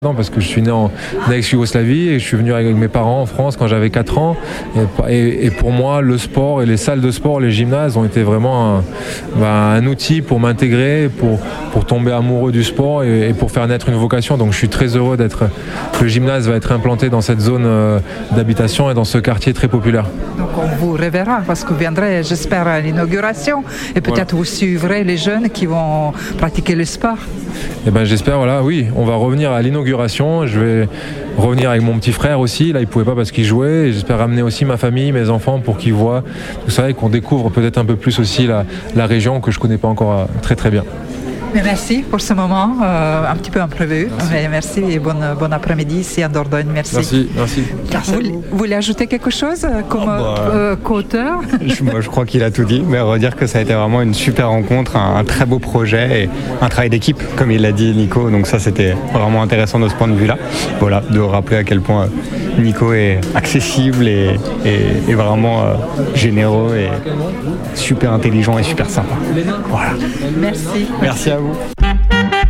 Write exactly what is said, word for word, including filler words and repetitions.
Non, parce que je suis né en ex-Yougoslavie et je suis venu avec mes parents en France quand j'avais quatre ans. Et, et, et pour moi, le sport et les salles de sport, les gymnases ont été vraiment un, bah, un outil pour m'intégrer, pour, pour tomber amoureux du sport et, et pour faire naître une vocation. Donc je suis très heureux d'être que le gymnase va être implanté dans cette zone euh, d'habitation et dans ce quartier très populaire. Donc on vous reverra parce que vous viendrez, j'espère, à l'inauguration et peut-être voilà. Vous suivrez les jeunes qui vont pratiquer le sport. Eh ben, j'espère, voilà, oui, on va revenir à l'inauguration. Je vais revenir avec mon petit frère aussi. Là, il ne pouvait pas parce qu'il jouait. Et j'espère ramener aussi ma famille, mes enfants, pour qu'ils voient tout ça et qu'on découvre peut-être un peu plus aussi la, la région que je ne connais pas encore très très bien. Mais merci pour ce moment, euh, un petit peu imprévu. Merci, mais merci et bon, bon après-midi ici à Dordogne. Merci. Merci, merci. merci vous, vous voulez ajouter quelque chose comme oh bah, euh, co-auteur? je, moi, je crois qu'il a tout dit, mais redire que ça a été vraiment une super rencontre, un, un très beau projet et un travail d'équipe, comme il l'a dit Nico. Donc ça, c'était vraiment intéressant de ce point de vue-là. Voilà, de rappeler à quel point Nico est accessible et, et, et vraiment euh, généreux et super intelligent et super sympa. Voilà. Merci. Merci à vous.